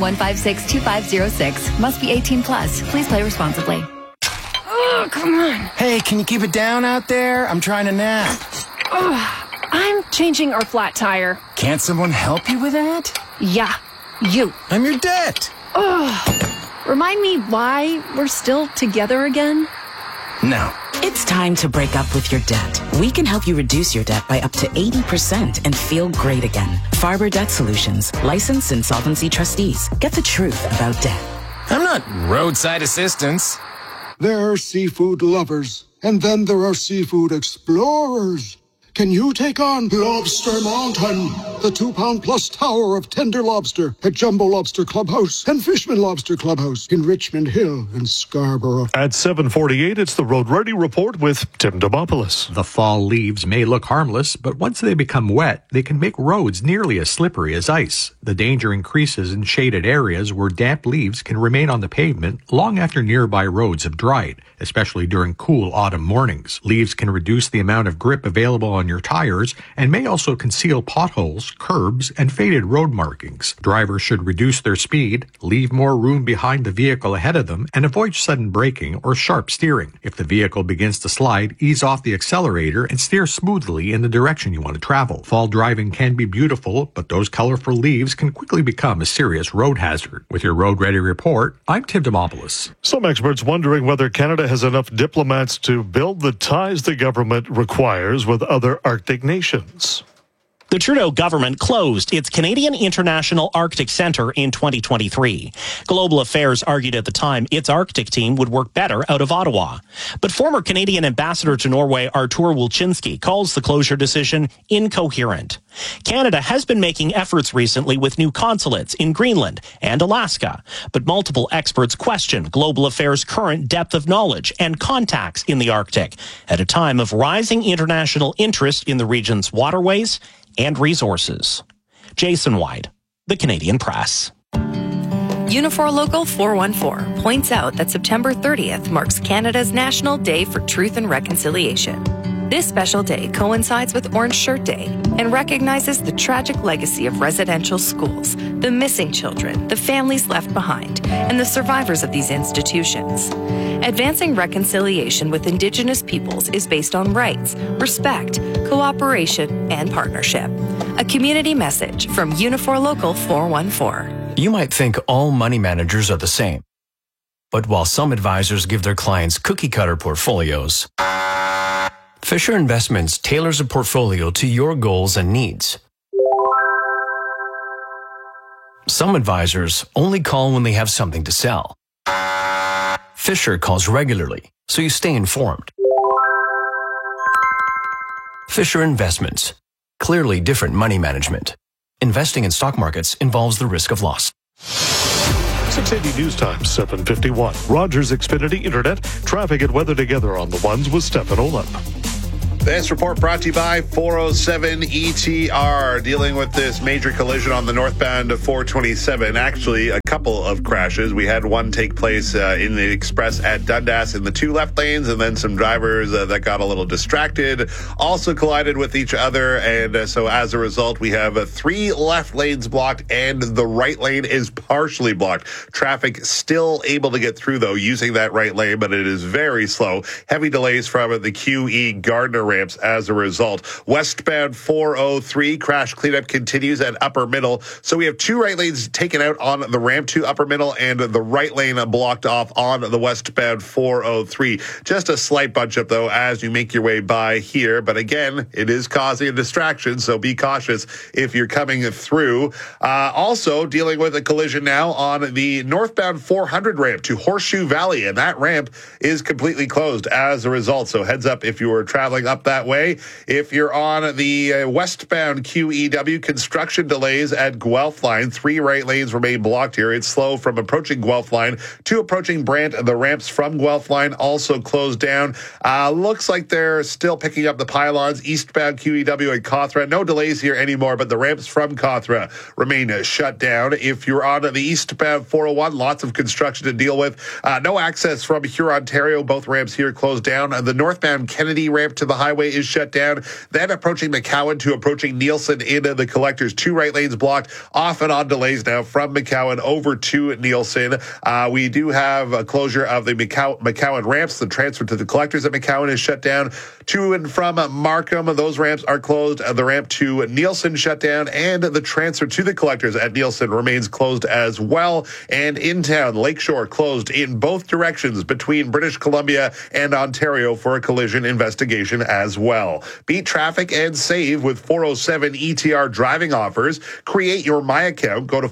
1562506. Must be 18 plus. Please play responsibly. Oh, come on. Hey, can you keep it down out there? I'm trying to nap. Oh, I'm changing our flat tire. Can't someone help you with that? Yeah, you. I'm your debt. Oh, remind me why we're still together again? No. It's time to break up with your debt. We can help you reduce your debt by up to 80% and feel great again. Farber Debt Solutions, licensed insolvency trustees. Get the truth about debt. I'm not roadside assistance. There are seafood lovers, and then there are seafood explorers. Can you take on Lobster Mountain, the 2-pound-plus tower of tender lobster at Jumbo Lobster Clubhouse and Fishman Lobster Clubhouse in Richmond Hill and Scarborough? At 7:48, it's the Road Ready Report with Tim Demopoulos. The fall leaves may look harmless, but once they become wet, they can make roads nearly as slippery as ice. The danger increases in shaded areas where damp leaves can remain on the pavement long after nearby roads have dried, especially during cool autumn mornings. Leaves can reduce the amount of grip available on your tires and may also conceal potholes, curbs, and faded road markings. Drivers should reduce their speed, leave more room behind the vehicle ahead of them, and avoid sudden braking or sharp steering. If the vehicle begins to slide, ease off the accelerator and steer smoothly in the direction you want to travel. Fall driving can be beautiful, but those colorful leaves can quickly become a serious road hazard. With your Road Ready Report, I'm Tim Demopoulos. Some experts wondering whether Canada has enough diplomats to build the ties the government requires with other Arctic nations. The Trudeau government closed its Canadian International Arctic Centre in 2023. Global Affairs argued at the time its Arctic team would work better out of Ottawa. But former Canadian ambassador to Norway Artur Wilczynski calls the closure decision incoherent. Canada has been making efforts recently with new consulates in Greenland and Alaska, but multiple experts question Global Affairs' current depth of knowledge and contacts in the Arctic at a time of rising international interest in the region's waterways and resources. Jason White, The Canadian Press. Unifor Local 414 points out that September 30th marks Canada's National Day for Truth and Reconciliation. This special day coincides with Orange Shirt Day and recognizes the tragic legacy of residential schools, the missing children, the families left behind, and the survivors of these institutions. Advancing reconciliation with Indigenous peoples is based on rights, respect, cooperation, and partnership. A community message from Unifor Local 414. You might think all money managers are the same. But while some advisors give their clients cookie-cutter portfolios, Fisher Investments tailors a portfolio to your goals and needs. Some advisors only call when they have something to sell. Fisher calls regularly, so you stay informed. Fisher Investments. Clearly different money management. Investing in stock markets involves the risk of loss. 680 News Time, 7:51. Rogers Xfinity Internet. Traffic and weather together on the ones with Stefan Olip. This report brought to you by 407 ETR, dealing with this major collision on the northbound 427. Actually, a couple of crashes. We had one take place in the express at Dundas in the two left lanes, and then some drivers that got a little distracted also collided with each other. And so as a result, we have 3 left lanes blocked, and the right lane is partially blocked. Traffic still able to get through, though, using that right lane, but it is very slow. Heavy delays from the QE Gardner ramps as a result. Westbound 403 crash cleanup continues at Upper Middle. So we have 2 right lanes taken out on the ramp to Upper Middle and the right lane blocked off on the westbound 403. Just a slight bunch up, though, as you make your way by here. But again, it is causing a distraction, so be cautious if you're coming through. Also dealing with a collision now on the northbound 400 ramp to Horseshoe Valley, and that ramp is completely closed as a result. So heads up if you were traveling up that way. If you're on the westbound QEW, construction delays at Guelph Line. 3 right lanes remain blocked here. It's slow from approaching Guelph Line to approaching Brant. The ramps from Guelph Line also closed down. Looks like they're still picking up the pylons. Eastbound QEW at Cawthra. No delays here anymore, but the ramps from Cawthra remain shut down. If you're on the eastbound 401, lots of construction to deal with. No access from Huron, Ontario. Both ramps here closed down. The northbound Kennedy ramp to the highway is shut down. Then approaching McCowan to approaching Nielsen into the collectors. 2 right lanes blocked, off and on delays now from McCowan over to Nielsen. We do have a closure of the McCowan ramps. The transfer to the collectors at McCowan is shut down. To and from Markham, those ramps are closed. The ramp to Nielsen shut down, and the transfer to the collectors at Nielsen remains closed as well. And in town, Lakeshore closed in both directions between British Columbia and Ontario for a collision investigation as well. Beat traffic and save with 407 ETR driving offers. Create your My account. Go to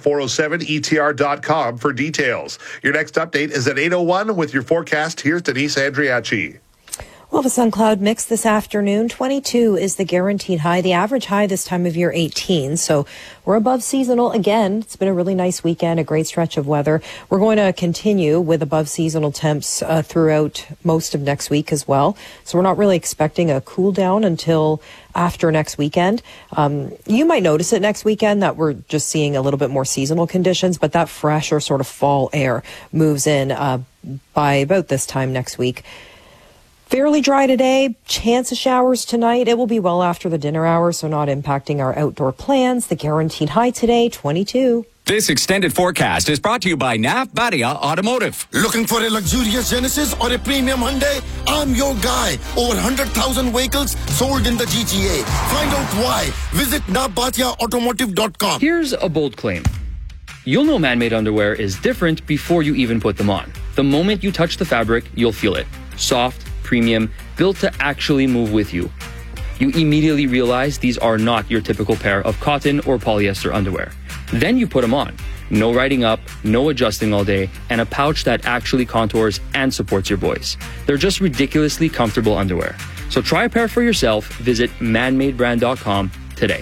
407etr.com for details. Your next update is at 8:01 with your forecast. Here's Denise Andriachi. We'll have a sun cloud mix this afternoon. 22 is the guaranteed high. The average high this time of year, 18. So we're above seasonal again. It's been a really nice weekend, a great stretch of weather. We're going to continue with above seasonal temps throughout most of next week as well. So we're not really expecting a cool down until after next weekend. You might notice it next weekend that we're just seeing a little bit more seasonal conditions, but that fresh or sort of fall air moves in by about this time next week. Fairly dry today, chance of showers tonight. It will be well after the dinner hour, so not impacting our outdoor plans. The guaranteed high today, 22. This extended forecast is brought to you by NAF Badia Automotive. Looking for a luxurious Genesis or a premium Hyundai? I'm your guy. Over 100,000 vehicles sold in the GTA. Find out why. Visit nafbatiaautomotive.com. Here's a bold claim. You'll know man-made underwear is different before you even put them on. The moment you touch the fabric, you'll feel it. Soft, premium, built to actually move with you. You immediately realize these are not your typical pair of cotton or polyester underwear. Then you put them on. No riding up, no adjusting all day, and a pouch that actually contours and supports your voice. They're just ridiculously comfortable underwear. So try a pair for yourself. Visit manmadebrand.com today.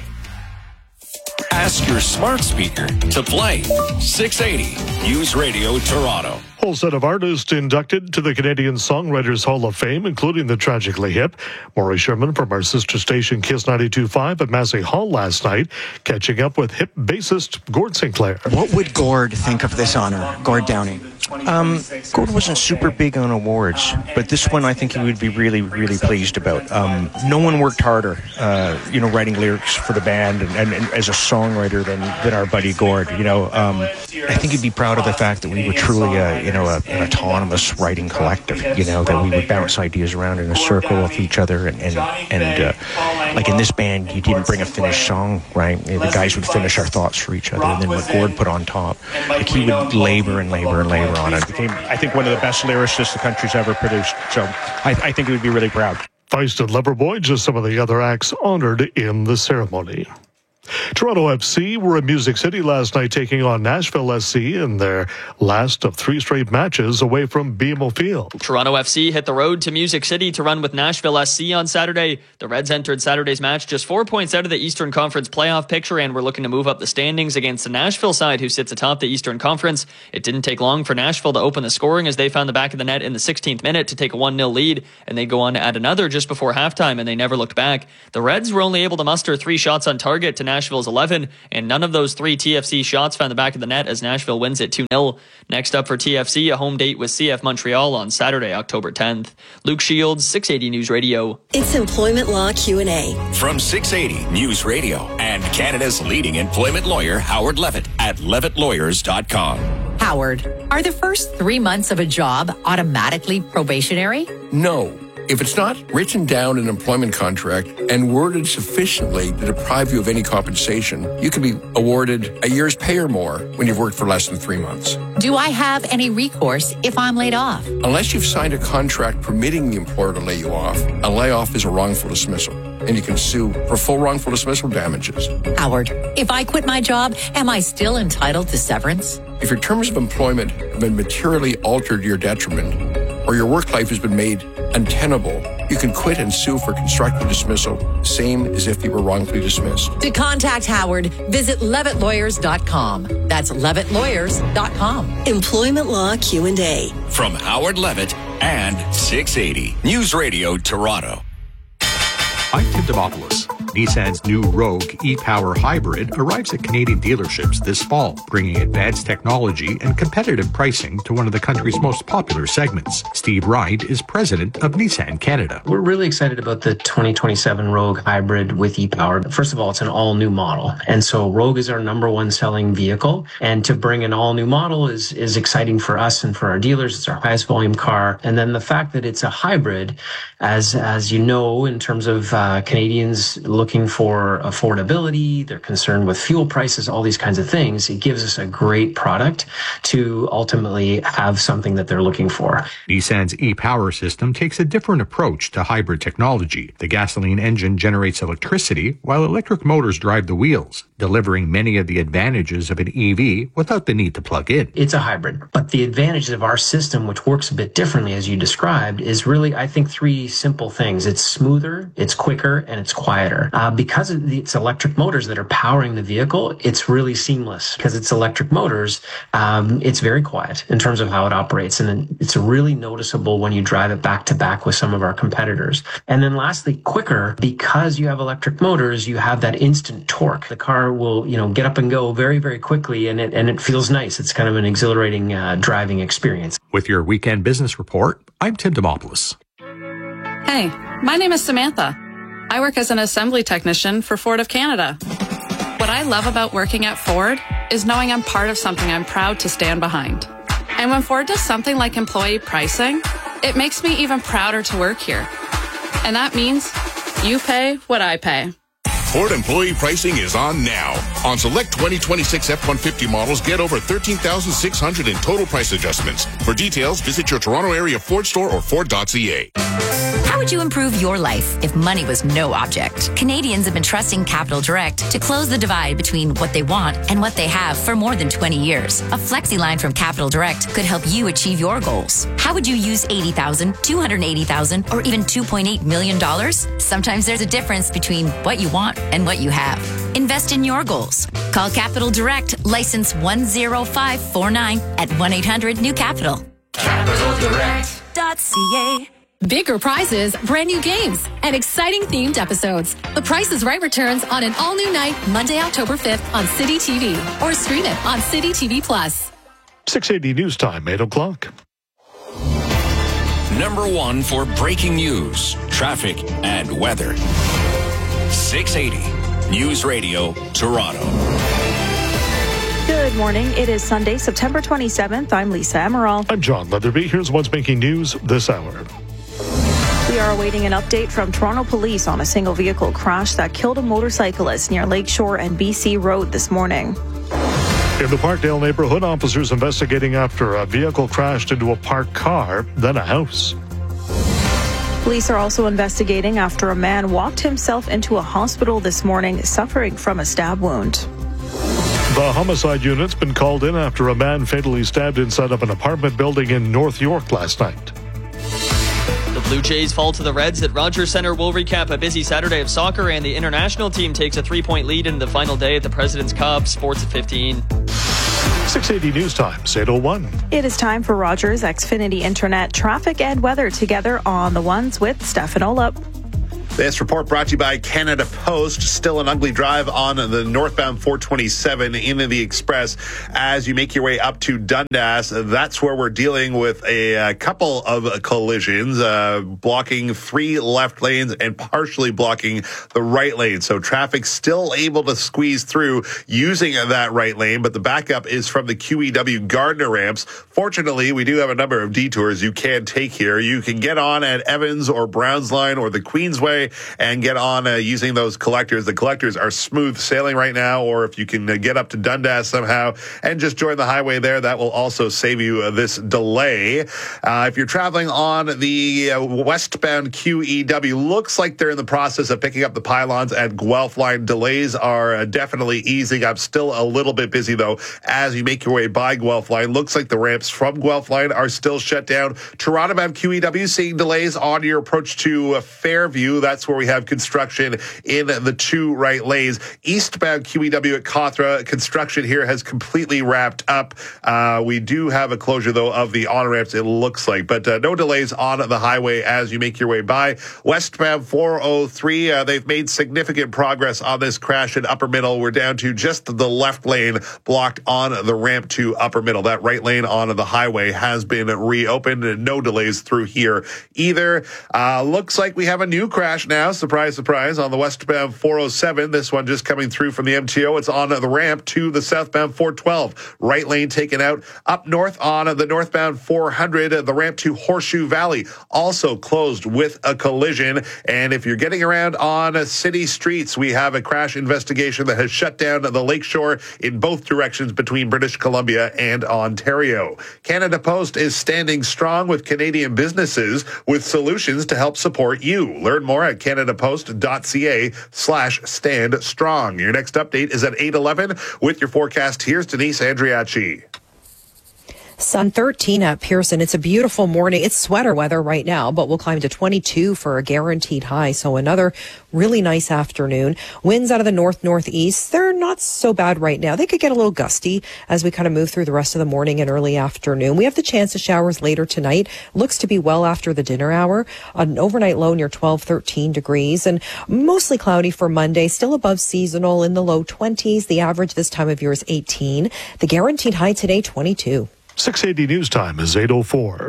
Ask your smart speaker to play 680 News Radio Toronto. Whole set of artists inducted to the Canadian Songwriters Hall of Fame, including the Tragically Hip. Maury Sherman from our sister station Kiss 92.5 at Massey Hall last night, catching up with hip bassist Gord Sinclair. What would Gord think of this honor, Gord Downie? Gord wasn't super big on awards, but this one I think he would be really, really pleased about. No one worked harder, writing lyrics for the band and as a songwriter than our buddy Gord. I think he'd be proud of the fact that we were truly an autonomous writing collective. That we would bounce ideas around in a circle with each other, and like in this band, you didn't bring a finished song, right? The guys would finish our thoughts for each other, and then what Gord put on top, like he would labor and labor and labor on it. Became, I think, one of the best lyricists the country's ever produced. So I think he would be really proud. Feist and Loverboy, just some of the other acts honored in the ceremony. Toronto FC were in Music City last night taking on Nashville SC in their last of 3 straight matches away from BMO Field. Toronto FC hit the road to Music City to run with Nashville SC on Saturday. The Reds entered Saturday's match just 4 points out of the Eastern Conference playoff picture and were looking to move up the standings against the Nashville side who sits atop the Eastern Conference. It didn't take long for Nashville to open the scoring as they found the back of the net in the 16th minute to take a 1-0 lead, and they go on to add another just before halftime, and they never looked back. The Reds were only able to muster 3 shots on target to Nashville's 11, and none of those 3 TFC shots found the back of the net as Nashville wins it 2-0. Next up for TFC, a home date with CF Montreal on Saturday, October 10th. Luke Shields, 680 News Radio. It's Employment Law Q&A. From 680 News Radio and Canada's leading employment lawyer, Howard Levitt at levittlawyers.com. Howard, are the first 3 months of a job automatically probationary? No. If it's not written down in an employment contract and worded sufficiently to deprive you of any compensation, you can be awarded a year's pay or more when you've worked for less than 3 months. Do I have any recourse if I'm laid off? Unless you've signed a contract permitting the employer to lay you off, a layoff is a wrongful dismissal, and you can sue for full wrongful dismissal damages. Howard, if I quit my job, am I still entitled to severance? If your terms of employment have been materially altered to your detriment, or your work life has been made untenable, you can quit and sue for constructive dismissal, same as if you were wrongfully dismissed. To contact Howard, visit levittlawyers.com. That's levittlawyers.com. Employment Law Q&A. From Howard Levitt and 680 News Radio Toronto. I'm Tim Demopoulos. Nissan's new Rogue e-Power Hybrid arrives at Canadian dealerships this fall, bringing advanced technology and competitive pricing to one of the country's most popular segments. Steve Wright is president of Nissan Canada. We're really excited about the 2027 Rogue Hybrid with e-Power. First of all, it's an all-new model, and so Rogue is our number 1 selling vehicle, and to bring an all-new model is exciting for us and for our dealers. It's our highest volume car, and then the fact that it's a hybrid, as you know, in terms of Canadians looking for affordability, they're concerned with fuel prices, all these kinds of things. It gives us a great product to ultimately have something that they're looking for. Nissan's e-Power system takes a different approach to hybrid technology. The gasoline engine generates electricity while electric motors drive the wheels, delivering many of the advantages of an EV without the need to plug in. It's a hybrid, but the advantages of our system, which works a bit differently as you described, is really, I think, 3 simple things. It's smoother, it's quicker, and it's quieter. Because it's electric motors that are powering the vehicle, it's really seamless. Because it's electric motors, it's very quiet in terms of how it operates. And it's really noticeable when you drive it back to back with some of our competitors. And then lastly, quicker, because you have electric motors, you have that instant torque. The car will, get up and go very, very quickly, and it feels nice. It's kind of an exhilarating driving experience. With your Weekend Business Report, I'm Tim Demopoulos. Hey, my name is Samantha. I work as an assembly technician for Ford of Canada. What I love about working at Ford is knowing I'm part of something I'm proud to stand behind. And when Ford does something like employee pricing, it makes me even prouder to work here. And that means you pay what I pay. Ford employee pricing is on now. On select 2026 F-150 models, get over $13,600 in total price adjustments. For details, visit your Toronto area Ford store or Ford.ca. How would you improve your life if money was no object? Canadians have been trusting Capital Direct to close the divide between what they want and what they have for more than 20 years. A flexi line from Capital Direct could help you achieve your goals. How would you use $80,000, $280,000, or even $2.8 million? Sometimes there's a difference between what you want and what you have. Invest in your goals. Call Capital Direct, license 10549 at 1-800-NEW-CAPITAL. CapitalDirect.ca. Bigger prizes, brand new games, and exciting themed episodes. The Price is Right returns on an all-new night, Monday, October 5th on City TV, or stream it on City TV Plus. 680 News Time, 8 o'clock. Number 1 for breaking news, traffic, and weather. 680 News Radio, Toronto. Good morning. It is Sunday, September 27th. I'm Lisa Emerald. I'm John Leatherby. Here's what's making news this hour. We are awaiting an update from Toronto Police on a single vehicle crash that killed a motorcyclist near Lakeshore and BC Road this morning. In the Parkdale neighborhood, officers investigating after a vehicle crashed into a parked car, then a house. Police are also investigating after a man walked himself into a hospital this morning suffering from a stab wound. The homicide unit's been called in after a man fatally stabbed inside of an apartment building in North York last night. The Blue Jays fall to the Reds at Rogers Centre. We'll recap a busy Saturday of soccer, and the international team takes a 3-point lead in the final day at the President's Cup. Sports at 15. 680 News Time, 8:01. It is time for Rogers Xfinity Internet traffic and weather together on the ones with Stefan Olop. This report brought to you by Canada Post. Still an ugly drive on the northbound 427 into the Express as you make your way up to Dundas. That's where we're dealing with a couple of collisions, blocking 3 left lanes and partially blocking the right lane. So traffic still able to squeeze through using that right lane, but the backup is from the QEW Gardner ramps. Fortunately, we do have a number of detours you can take here. You can get on at Evans or Browns Line or the Queensway and get on using those collectors. The collectors are smooth sailing right now, or if you can get up to Dundas somehow and just join the highway there, that will also save you this delay. If you're traveling on the westbound QEW, looks like they're in the process of picking up the pylons at Guelph Line. Delays are definitely easing up. Still a little bit busy, though, as you make your way by Guelph Line. Looks like the ramps from Guelph Line are still shut down. Toronto-bound QEW seeing delays on your approach to Fairview. That's where we have construction in the 2 right lanes. Eastbound QEW at Cawthra, construction here has completely wrapped up. We do have a closure, though, of the on-ramps, it looks like, but no delays on the highway as you make your way by. Westbound 403, they've made significant progress on this crash in Upper Middle. We're down to just the left lane blocked on the ramp to Upper Middle. That right lane on the highway has been reopened, and no delays through here either. Looks like we have a new crash now. Surprise, surprise, on the westbound 407. This one just coming through from the MTO. It's on the ramp to the southbound 412. Right lane taken out. Up north on the northbound 400, the ramp to Horseshoe Valley, also closed with a collision. And if you're getting around on city streets, we have a crash investigation that has shut down the Lakeshore in both directions between British Columbia and Ontario. Canada Post is standing strong with Canadian businesses with solutions to help support you. Learn more at canadapost.ca/stand strong. Your next update is at 8:11 with your forecast. Here's Denise Andriachi. Sun 13 at Pearson. It's a beautiful morning. It's sweater weather right now, but we'll climb to 22 for a guaranteed high. So another really nice afternoon. Winds out of the northeast. They're not so bad right now. They could get a little gusty as we kind of move through the rest of the morning and early afternoon. We have the chance of showers later tonight. Looks to be well after the dinner hour. An overnight low near 13 degrees and mostly cloudy for Monday. Still above seasonal in the low 20s. The average this time of year is 18. The guaranteed high today, 22. 680 News Time is 8:04.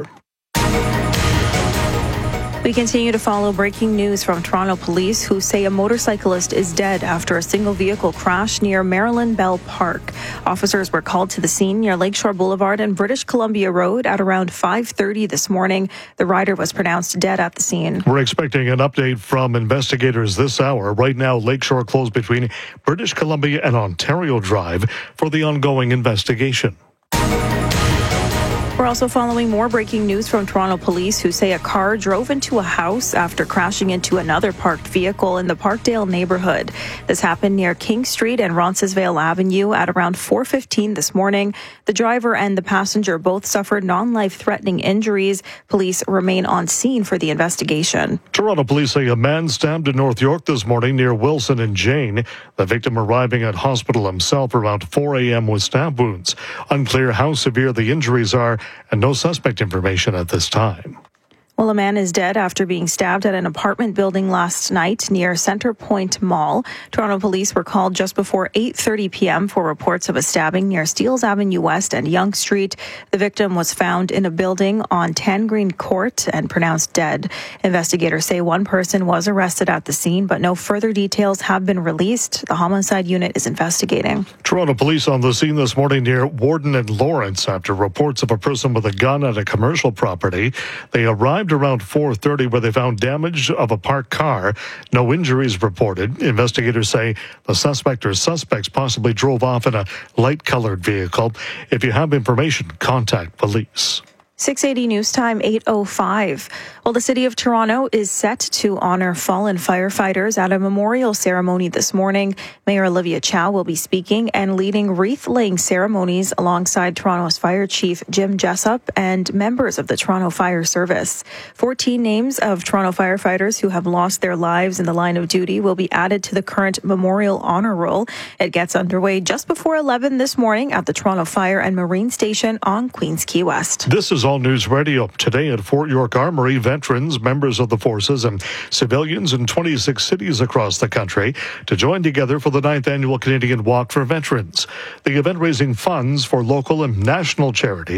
We continue to follow breaking news from Toronto Police, who say a motorcyclist is dead after a single vehicle crash near Marilyn Bell Park. Officers were called to the scene near Lakeshore Boulevard and British Columbia Road at around 5:30 this morning. The rider was pronounced dead at the scene. We're expecting an update from investigators this hour. Right now, Lakeshore closed between British Columbia and Ontario Drive for the ongoing investigation. We're also following more breaking news from Toronto police who say a car drove into a house after crashing into another parked vehicle in the Parkdale neighborhood. This happened near King Street and Roncesvalles Avenue at around 4:15 this morning. The driver and the passenger both suffered non-life-threatening injuries. Police remain on scene for the investigation. Toronto police say a man stabbed in North York this morning near Wilson and Jane. The victim arriving at hospital himself around 4 a.m. with stab wounds. Unclear how severe the injuries are, and no suspect information at this time. Well, a man is dead after being stabbed at an apartment building last night near Centre Point Mall. Toronto police were called just before 8:30 p.m. for reports of a stabbing near Steeles Avenue West and Yonge Street. The victim was found in a building on Tangreen Court and pronounced dead. Investigators say one person was arrested at the scene, but no further details have been released. The homicide unit is investigating. Toronto police on the scene this morning near Warden and Lawrence after reports of a person with a gun at a commercial property. They arrived around 4:30 where they found damage of a parked car. No injuries reported. Investigators say the suspect or suspects possibly drove off in a light-colored vehicle. If you have information, contact police. 680 News Time, 8:05. Well, the City of Toronto is set to honor fallen firefighters at a memorial ceremony this morning. Mayor Olivia Chow will be speaking and leading wreath-laying ceremonies alongside Toronto's Fire Chief Jim Jessup and members of the Toronto Fire Service. 14 names of Toronto firefighters who have lost their lives in the line of duty will be added to the current memorial honor roll. It gets underway just before 11 this morning at the Toronto Fire and Marine Station on Queens Quay West. This is All News Radio. Today at Fort York Armory, veterans, members of the forces, and civilians in 26 cities across the country to join together for the 9th Annual Canadian Walk for Veterans. The event raising funds for local and national charities.